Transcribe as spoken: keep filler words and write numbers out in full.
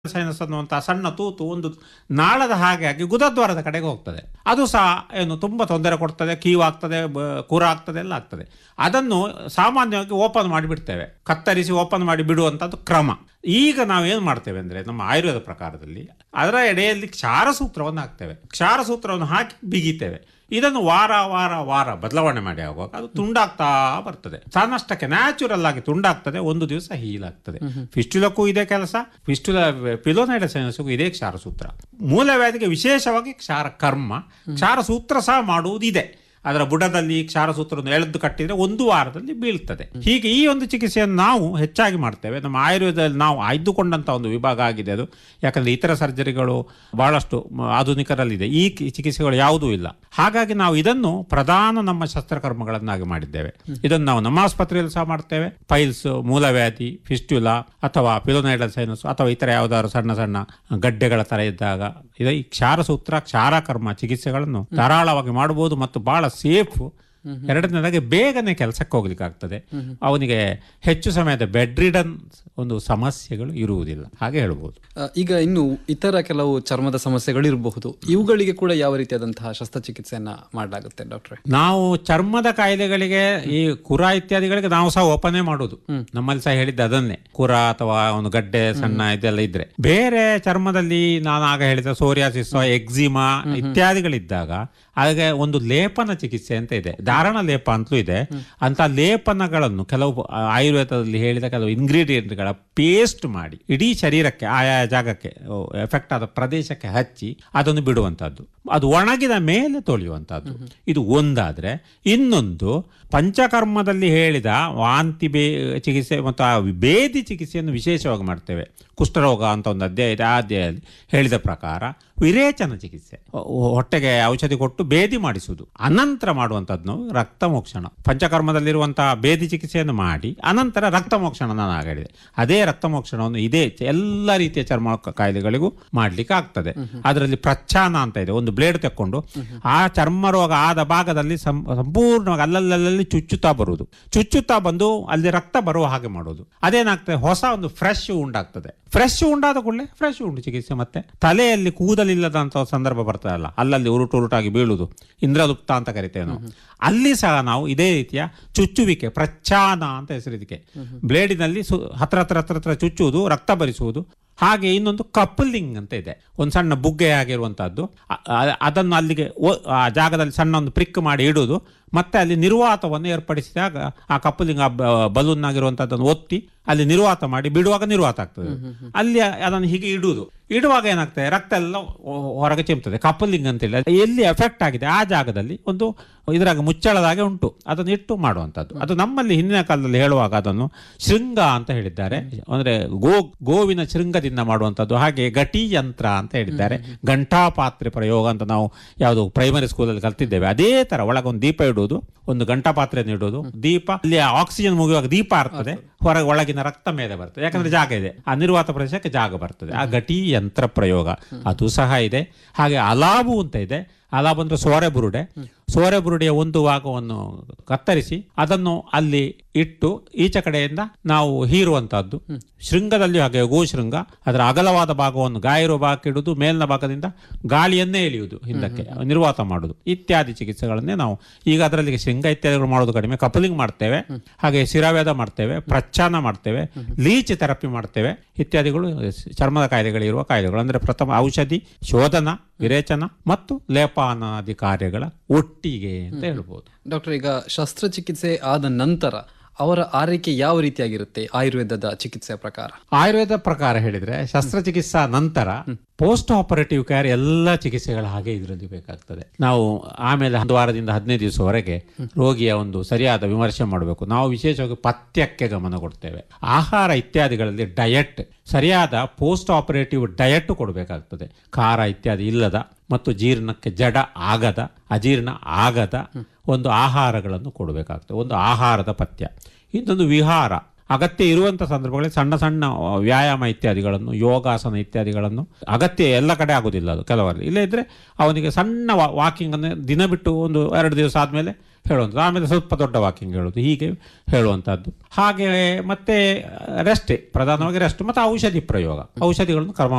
Sinus ಅನ್ನುವಂತಹ ಸಣ್ಣ ತೂತು ಒಂದು ನಾಳದ ಹಾಗೆ ಆಗಿ ಗುದದ್ವಾರದ ಕಡೆಗೆ ಹೋಗ್ತದೆ. ಅದು ಸಹ ಏನು ತುಂಬ ತೊಂದರೆ ಕೊಡ್ತದೆ, ಕೀವಾಗ್ತದೆ, ಕೂರ ಆಗ್ತದೆ, ಎಲ್ಲ ಆಗ್ತದೆ. ಅದನ್ನು ಸಾಮಾನ್ಯವಾಗಿ ಓಪನ್ ಮಾಡಿಬಿಡ್ತೇವೆ, ಕತ್ತರಿಸಿ ಓಪನ್ ಮಾಡಿ ಬಿಡುವಂಥದ್ದು ಕ್ರಮ. ಈಗ ನಾವೇನು ಮಾಡ್ತೇವೆ ಅಂದರೆ, ನಮ್ಮ ಆಯುರ್ವೇದ ಪ್ರಕಾರದಲ್ಲಿ ಅದರ ಎಡೆಯಲ್ಲಿ ಕ್ಷಾರಸೂತ್ರವನ್ನು ಹಾಕ್ತೇವೆ. ಕ್ಷಾರಸೂತ್ರವನ್ನು ಹಾಕಿ ಬಿಗಿತೇವೆ. ಇದನ್ನು ವಾರ ವಾರ ವಾರ ಬದಲಾವಣೆ ಮಾಡಿ ಆಗುವಾಗ ಅದು ತುಂಡಾಗ್ತಾ ಬರ್ತದೆ. ಸಾನಷ್ಟಕ್ಕೆ ನ್ಯಾಚುರಲ್ ಆಗಿ ತುಂಡಾಗ್ತದೆ, ಒಂದು ದಿವಸ ಹೀಲ್ ಆಗ್ತದೆ. ಫಿಸ್ಟುಲಕ್ಕೂ ಇದೇ ಕೆಲಸ, ಫಿಸ್ಟುಲ ಪಿಲೋನೈಡಸೈನಸ್ಗೂ ಇದೇ ಕ್ಷಾರಸೂತ್ರ. ಮೂಲವ್ಯಾಧಿಗೆ ವಿಶೇಷವಾಗಿ ಕ್ಷಾರ ಕರ್ಮ, ಕ್ಷಾರಸೂತ್ರ ಸಹ ಮಾಡುವುದಿದೆ. ಅದರ ಬುಡದಲ್ಲಿ ಕ್ಷಾರಸೂತ್ರವನ್ನು ಎಳೆದು ಕಟ್ಟಿದ್ರೆ ಒಂದು ವಾರದಲ್ಲಿ ಬೀಳ್ತದೆ. ಹೀಗೆ ಈ ಒಂದು ಚಿಕಿತ್ಸೆಯನ್ನು ನಾವು ಹೆಚ್ಚಾಗಿ ಮಾಡ್ತೇವೆ. ನಮ್ಮ ಆಯುರ್ವೇದದಲ್ಲಿ ನಾವು ಆಯ್ದುಕೊಂಡಂಥ ಒಂದು ವಿಭಾಗ ಆಗಿದೆ ಅದು. ಯಾಕಂದರೆ ಇತರ ಸರ್ಜರಿಗಳು ಬಹಳಷ್ಟು ಆಧುನಿಕರಲ್ಲಿದೆ, ಈ ಚಿಕಿತ್ಸೆಗಳು ಯಾವುದೂ ಇಲ್ಲ. ಹಾಗಾಗಿ ನಾವು ಇದನ್ನು ಪ್ರಧಾನ ನಮ್ಮ ಶಸ್ತ್ರಕರ್ಮಗಳನ್ನಾಗಿ ಮಾಡಿದ್ದೇವೆ. ಇದನ್ನು ನಾವು ನಮ್ಮ ಆಸ್ಪತ್ರೆಯಲ್ಲಿ ಸಹ ಮಾಡ್ತೇವೆ. ಪೈಲ್ಸ್, ಮೂಲವ್ಯಾಧಿ, ಫಿಸ್ಟ್ಯುಲಾ ಅಥವಾ ಪಿಲೋನೈಡಲ್ ಸೈನಸ್ ಅಥವಾ ಇತರ ಯಾವುದಾದ್ರು ಸಣ್ಣ ಸಣ್ಣ ಗಡ್ಡೆಗಳ ತರ ಇದ್ದಾಗ ಇದು ಈ ಕ್ಷಾರಸೂತ್ರ, ಕ್ಷಾರಕರ್ಮ ಚಿಕಿತ್ಸೆಗಳನ್ನು ಧಾರಾಳವಾಗಿ ಮಾಡಬಹುದು ಮತ್ತು ಬಹಳ ಸೇಫ್. ಎರಡನೇದಾಗಿ ಬೇಗನೆ ಕೆಲಸಕ್ಕೆ ಹೋಗ್ಲಿಕ್ಕೆ ಆಗ್ತದೆ. ಅವನಿಗೆ ಹೆಚ್ಚು ಸಮಯದ ಬೆಡ್ ರಿಡನ್ ಒಂದು ಸಮಸ್ಯೆಗಳು ಇರುವುದಿಲ್ಲ, ಹಾಗೆ ಹೇಳ್ಬೋದು. ಈಗ ಇನ್ನು ಇತರ ಕೆಲವು ಚರ್ಮದ ಸಮಸ್ಯೆಗಳು ಇರಬಹುದು, ಇವುಗಳಿಗೆ ಕೂಡ ಯಾವ ರೀತಿಯಾದಂತಹ ಶಸ್ತ್ರಚಿಕಿತ್ಸೆಯನ್ನ ಮಾಡಲಾಗುತ್ತೆ ಡಾಕ್ಟ್ರೆ? ನಾವು ಚರ್ಮದ ಕಾಯಿಲೆಗಳಿಗೆ, ಈ ಕುರ ಇತ್ಯಾದಿಗಳಿಗೆ ನಾವು ಸಹ ಓಪನೇ ಮಾಡುದು. ನಮ್ಮಲ್ಲಿ ಸಹ ಹೇಳಿದ್ದೆ ಅದನ್ನೇ, ಕುರ ಅಥವಾ ಒಂದು ಗಡ್ಡೆ ಸಣ್ಣ ಇದೆಲ್ಲ ಇದ್ರೆ. ಬೇರೆ ಚರ್ಮದಲ್ಲಿ ನಾನು ಆಗ ಹೇಳಿದ ಸೋರಿಯಾಸಿಸ್, ಎಕ್ಸಿಮಾ ಇತ್ಯಾದಿಗಳಿದ್ದಾಗ ಹಾಗೆ ಒಂದು ಲೇಪನ ಚಿಕಿತ್ಸೆ ಅಂತ ಇದೆ, ಧಾರಣ ಲೇಪ ಅಂತಲೂ ಇದೆ. ಅಂತ ಲೇಪನಗಳನ್ನು ಕೆಲವು ಆಯುರ್ವೇದದಲ್ಲಿ ಹೇಳಿದ ಕೆಲವು ಇಂಗ್ರೀಡಿಯೆಂಟ್ಗಳ ಪೇಸ್ಟ್ ಮಾಡಿ ಇಡೀ ಶರೀರಕ್ಕೆ, ಆಯಾ ಜಾಗಕ್ಕೆ, ಎಫೆಕ್ಟ್ ಆದ ಪ್ರದೇಶಕ್ಕೆ ಹಚ್ಚಿ ಅದನ್ನು ಬಿಡುವಂತಹದ್ದು. ಅದು ಒಣಗಿದ ಮೇಲೆ ತೊಳೆಯುವಂತಹದ್ದು. ಇದು ಒಂದಾದ್ರೆ, ಇನ್ನೊಂದು ಪಂಚಕರ್ಮದಲ್ಲಿ ಹೇಳಿದ ವಾಂತಿ ಬೇ ಚಿಕಿತ್ಸೆ ಮತ್ತು ಆ ಬೇದಿ ಚಿಕಿತ್ಸೆಯನ್ನು ವಿಶೇಷವಾಗಿ ಮಾಡ್ತೇವೆ. ಕುಷ್ಠರೋಗ ಅಂತ ಒಂದು ಅಧ್ಯಾಯ ಇದೆ, ಆ ಅಧ್ಯಾಯದಲ್ಲಿ ಹೇಳಿದ ಪ್ರಕಾರ ವಿರೇಚನ ಚಿಕಿತ್ಸೆ, ಹೊಟ್ಟೆಗೆ ಔಷಧಿ ಕೊಟ್ಟು ಬೇದಿ ಮಾಡಿಸುವುದು, ಅನಂತರ ಮಾಡುವಂಥದ್ದು ನಾವು ರಕ್ತ ಮೋಕ್ಷಣ. ಪಂಚಕರ್ಮದಲ್ಲಿರುವಂತಹ ಬೇದಿ ಚಿಕಿತ್ಸೆಯನ್ನು ಮಾಡಿ ಅನಂತರ ರಕ್ತ ಮೋಕ್ಷಣ ನಾನು ಆಗ ಹೇಳಿದೆ. ಅದೇ ರಕ್ತ ಮೋಕ್ಷಣವನ್ನು ಇದೇ ಎಲ್ಲ ರೀತಿಯ ಚರ್ಮ ಕಾಯಿಲೆಗಳಿಗೂ ಮಾಡ್ಲಿಕ್ಕೆ ಆಗ್ತದೆ. ಅದರಲ್ಲಿ ಪ್ರಚ್ಛಾನ ಅಂತ ಇದೆ, ಒಂದು ಬ್ಲೇಡ್ ತೆಕ್ಕೊಂಡು ಆ ಚರ್ಮ ರೋಗ ಆದ ಭಾಗದಲ್ಲಿ ಸಂಪೂರ್ಣವಾಗಿ ಅಲ್ಲಲ್ಲಲ್ಲಿ ಚುಚ್ಚುತ್ತಾ ಬರುವುದು, ಚುಚ್ಚುತ್ತಾ ಬಂದು ಅಲ್ಲಿ ರಕ್ತ ಬರುವ ಹಾಗೆ ಮಾಡುವುದು. ಅದೇನಾಗ್ತದೆ, ಹೊಸ ಒಂದು ಫ್ರೆಶ್ ಉಂಡಾಗ್ತದೆ. ಫ್ರೆಶ್ ಉಂಡಾದ ಕೂಡಲೇ ಫ್ರೆಶ್ ಉಂಡು ಚಿಕಿತ್ಸೆ. ಮತ್ತೆ ತಲೆಯಲ್ಲಿ ಕೂದಲಿಲ್ಲದಂತ ಸಂದರ್ಭ ಬರ್ತದಲ್ಲ, ಅಲ್ಲಲ್ಲಿ ಉರುಟು ಉರುಟಾಗಿ ಬೀಳುವುದು, ಇಂದ್ರಲುಪ್ತ ಅಂತ ಕರಿತೇವೆ ನಾವು. ಅಲ್ಲಿ ಸಹ ನಾವು ಇದೇ ರೀತಿಯ ಚುಚ್ಚುವಿಕೆ, ಪ್ರಚ್ಛಾನ ಅಂತ ಹೆಸರು ಇದಕ್ಕೆ. ಬ್ಲೇಡಿನಲ್ಲಿ ಹತ್ರ ಹತ್ರ ಹತ್ರ ಹತ್ರ ಚುಚ್ಚುವುದು, ರಕ್ತ ಬರಿಸುವುದು. ಹಾಗೆ ಇನ್ನೊಂದು ಕಪ್ಪಲಿಂಗ್ ಅಂತ ಇದೆ, ಒಂದು ಸಣ್ಣ ಬುಗ್ಗೆ ಆಗಿರುವಂತಹದ್ದು. ಅದನ್ನು ಅಲ್ಲಿಗೆ ಆ ಜಾಗದಲ್ಲಿ ಸಣ್ಣ ಒಂದು ಪ್ರಿಕ್ ಮಾಡಿ ಇಡುವುದು, ಮತ್ತೆ ಅಲ್ಲಿ ನಿರ್ವಾತವನ್ನು ಏರ್ಪಡಿಸಿದಾಗ ಆ ಕಪ್ಪಲಿಂಗ್, ಆ ಬಲೂನ್ ಆಗಿರುವಂತಹದ್ದನ್ನು ಒತ್ತಿ ಅಲ್ಲಿ ನಿರ್ವಾತ ಮಾಡಿ ಬಿಡುವಾಗ ನಿರ್ವಾತ ಆಗ್ತದೆ. ಅಲ್ಲಿ ಅದನ್ನು ಹೀಗೆ ಇಡುವುದು. ಇಡುವಾಗ ಏನಾಗ್ತದೆ, ರಕ್ತ ಎಲ್ಲ ಹೊರಗೆ ಚಿಮ್ತದೆ. ಕಪ್ಪಲಿಂಗ್ ಅಂತೇಳಿ ಎಲ್ಲಿ ಎಫೆಕ್ಟ್ ಆಗಿದೆ ಆ ಜಾಗದಲ್ಲಿ ಒಂದು ಇದ್ರಾಗ ಮುಚ್ಚಳದಾಗೆ ಉಂಟು, ಅದನ್ನು ಇಟ್ಟು ಮಾಡುವಂಥದ್ದು. ಅದು ನಮ್ಮಲ್ಲಿ ಹಿಂದಿನ ಕಾಲದಲ್ಲಿ ಹೇಳುವಾಗ ಅದನ್ನು ಶೃಂಗ ಅಂತ ಹೇಳಿದ್ದಾರೆ, ಅಂದ್ರೆ ಗೋ ಗೋವಿನ ಶೃಂಗದಿಂದ ಮಾಡುವಂಥದ್ದು. ಹಾಗೆ ಘಟಿ ಯಂತ್ರ ಅಂತ ಹೇಳಿದ್ದಾರೆ, ಘಂಟಾಪಾತ್ರೆ ಪ್ರಯೋಗ ಅಂತ ನಾವು ಯಾವುದು ಪ್ರೈಮರಿ ಸ್ಕೂಲಲ್ಲಿ ಕಲ್ತಿದ್ದೇವೆ. ಅದೇ ತರ ಒಳಗೊಂದು ದೀಪ ಇಡುವುದು, ಒಂದು ಗಂಟಾ ಪಾತ್ರೆ ಇಡುವುದು, ದೀಪ ಅಲ್ಲಿ ಆಕ್ಸಿಜನ್ ಮುಗಿಯುವಾಗ ದೀಪ ಇರ್ತದೆ, ಹೊರಗೆ ಒಳಗಿನ ರಕ್ತ ಮೇಲೆ ಬರ್ತದೆ, ಯಾಕಂದ್ರೆ ಜಾಗ ಇದೆ, ಆ ನಿರ್ವಾತ ಪ್ರದೇಶಕ್ಕೆ ಜಾಗ ಬರ್ತದೆ. ಆ ಘಟಿ ಯಂತ್ರ ಪ್ರಯೋಗ ಅದು ಸಹ ಇದೆ. ಹಾಗೆ ಅಲಾಬು ಅಂತ ಇದೆ. ಅಲಾಬು ಅಂದ್ರೆ ಸೋರೆ ಬುರುಡೆ, ಸೋರೆ ಬುರುಡೆಯ ಒಂದು ಭಾಗವನ್ನು ಕತ್ತರಿಸಿ ಅದನ್ನು ಅಲ್ಲಿ ಇಟ್ಟು ಈಚೆ ಕಡೆಯಿಂದ ನಾವು ಹೀರುವಂತಹದ್ದು. ಶೃಂಗದಲ್ಲಿ ಹಾಗೆ ಗೋ ಶೃಂಗ, ಅದರ ಅಗಲವಾದ ಭಾಗವನ್ನು ಗಾಯ ಇರುವ ಭಾಗಕ್ಕೆ ಇಡುವುದು, ಮೇಲಿನ ಭಾಗದಿಂದ ಗಾಳಿಯನ್ನೇ ಎಳೆಯುವುದು, ಹಿಂದಕ್ಕೆ ನಿರ್ವಾತ ಮಾಡುವುದು ಇತ್ಯಾದಿ ಚಿಕಿತ್ಸೆಗಳನ್ನೇ ನಾವು ಈಗ ಅದರಲ್ಲಿ ಶೃಂಗ ಇತ್ಯಾದಿಗಳು ಮಾಡೋದು ಕಡಿಮೆ. ಕಪಲಿಂಗ್ ಮಾಡ್ತೇವೆ, ಹಾಗೆ ಶಿರಾವೇದ ಮಾಡ್ತೇವೆ, ಪ್ರಚ್ಛಾನ ಮಾಡ್ತೇವೆ, ಲೀಚ್ ಥೆರಪಿ ಮಾಡ್ತೇವೆ ಇತ್ಯಾದಿಗಳು ಚರ್ಮದ ಕಾಯಿಲೆಗಳಿರುವ ಕಾಯಿಲೆಗಳು. ಅಂದ್ರೆ ಪ್ರಥಮ ಔಷಧಿ, ಶೋಧನ, ವಿರೇಚನ ಮತ್ತು ಲೇಪಾನಾದಿ ಕಾರ್ಯಗಳ ಒಟ್ಟಿಗೆ ಅಂತ ಹೇಳ್ಬೋದು. ಡಾಕ್ಟರ್, ಈಗ ಶಸ್ತ್ರಚಿಕಿತ್ಸೆ ಆದ ನಂತರ ಅವರ ಆರೈಕೆ ಯಾವ ರೀತಿಯಾಗಿರುತ್ತೆ ಆಯುರ್ವೇದದ ಚಿಕಿತ್ಸೆಯ ಪ್ರಕಾರ? ಆಯುರ್ವೇದ ಪ್ರಕಾರ ಹೇಳಿದ್ರೆ ಶಸ್ತ್ರಚಿಕಿತ್ಸಾ ನಂತರ ಪೋಸ್ಟ್ ಆಪರೇಟಿವ್ ಕೇರ್ ಎಲ್ಲ ಚಿಕಿತ್ಸೆಗಳ ಹಾಗೆ ಇದರಲ್ಲಿ ಬೇಕಾಗ್ತದೆ. ನಾವು ಆಮೇಲೆ ಒಂದು ವಾರದಿಂದ ಹದಿನೈದು ದಿವಸವರೆಗೆ ರೋಗಿಯ ಒಂದು ಸರಿಯಾದ ವಿಮರ್ಶೆ ಮಾಡಬೇಕು. ನಾವು ವಿಶೇಷವಾಗಿ ಪಥ್ಯಕ್ಕೆ ಗಮನ ಕೊಡ್ತೇವೆ. ಆಹಾರ ಇತ್ಯಾದಿಗಳಲ್ಲಿ ಡಯಟ್, ಸರಿಯಾದ ಪೋಸ್ಟ್ ಆಪರೇಟಿವ್ ಡಯಟ್ ಕೊಡಬೇಕಾಗ್ತದೆ. ಖಾರ ಇತ್ಯಾದಿ ಇಲ್ಲದ ಮತ್ತು ಜೀರ್ಣಕ್ಕೆ ಜಡ ಆಗದ, ಅಜೀರ್ಣ ಆಗದ ಒಂದು ಆಹಾರಗಳನ್ನು ಕೊಡಬೇಕಾಗ್ತದೆ. ಒಂದು ಆಹಾರದ ಪಥ್ಯ. ಇನ್ನೊಂದು ವಿಹಾರ, ಅಗತ್ಯ ಇರುವಂಥ ಸಂದರ್ಭಗಳಲ್ಲಿ ಸಣ್ಣ ಸಣ್ಣ ವ್ಯಾಯಾಮ ಇತ್ಯಾದಿಗಳನ್ನು, ಯೋಗಾಸನ ಇತ್ಯಾದಿಗಳನ್ನು, ಅಗತ್ಯ ಎಲ್ಲ ಕಡೆ ಆಗೋದಿಲ್ಲ ಅದು ಕೆಲವರಲ್ಲಿ. ಇಲ್ಲ ಇದ್ರೆ ಅವನಿಗೆ ಸಣ್ಣ ವಾಕಿಂಗ್ ಅನ್ನು ದಿನ ಬಿಟ್ಟು ಒಂದು ಎರಡು ದಿವಸ ಆದಮೇಲೆ ಹೇಳುವಂಥದ್ದು, ಆಮೇಲೆ ಸ್ವಲ್ಪ ದೊಡ್ಡ ವಾಕಿಂಗ್ ಹೇಳೋದು, ಹೀಗೆ ಹೇಳುವಂಥದ್ದು. ಹಾಗೆ ಮತ್ತೆ ರೆಸ್ಟ್, ಪ್ರಧಾನವಾಗಿ ರೆಸ್ಟ್ ಮತ್ತು ಔಷಧಿ ಪ್ರಯೋಗ, ಔಷಧಿಗಳನ್ನು ಕ್ರಮ